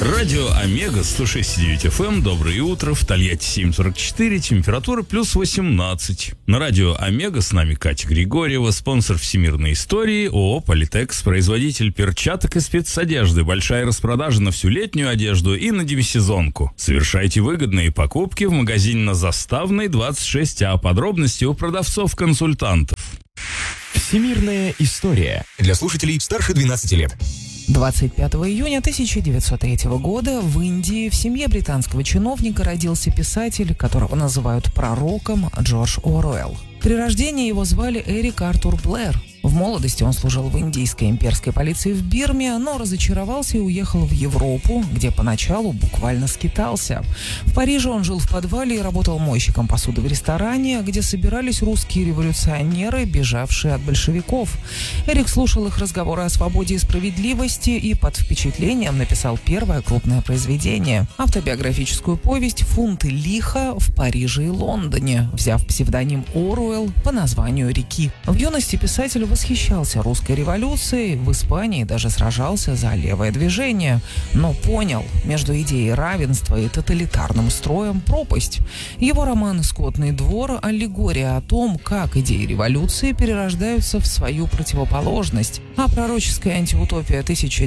Радио Омега 106,9 FM. Доброе утро. В Тольятти 7:44. Температура плюс 18. На радио Омега с нами Катя Григорьева, спонсор всемирной истории, ООО «Политекс», производитель перчаток и спецодежды. Большая распродажа на всю летнюю одежду и на демисезонку. Совершайте выгодные покупки в магазине на Заставной 26А. Подробности у продавцов-консультантов. Всемирная история для слушателей старше 12 лет. 25 июня 1903 года в Индии в семье британского чиновника родился писатель, которого называют пророком, Джордж Оруэлл. При рождении его звали Эрик Артур Блэр. В молодости он служил в индийской имперской полиции в Бирме, но разочаровался и уехал в Европу, где поначалу буквально скитался. В Париже он жил в подвале и работал мойщиком посуды в ресторане, где собирались русские революционеры, бежавшие от большевиков. Эрик слушал их разговоры о свободе и справедливости и под впечатлением написал первое крупное произведение – автобиографическую повесть «Фунты лиха в Париже и Лондоне», взяв псевдоним Оруэлл по названию реки. В юности писатель восхищался русской революцией, в Испании даже сражался за левое движение, но понял, между идеей равенства и тоталитарным строем пропасть. Его роман «Скотный двор» – аллегория о том, как идеи революции перерождаются в свою противоположность, а пророческая антиутопия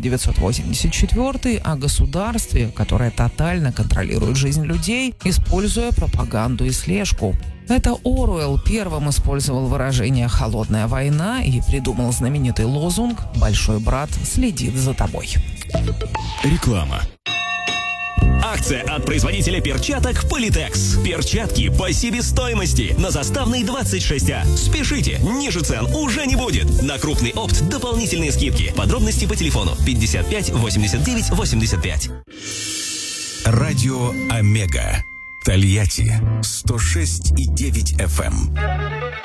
1984 о государстве, которое тотально контролирует жизнь людей, используя пропаганду и слежку. Это Оруэлл первым использовал выражение «холодная война» и придумал знаменитый лозунг «Большой брат следит за тобой». Реклама. Акция от производителя перчаток «Политекс». Перчатки по себестоимости на Заставной 26А. Спешите, ниже цен уже не будет. На крупный опт дополнительные скидки. Подробности по телефону 55 89 85. Радио Омега. Тольятти 106,9 FM.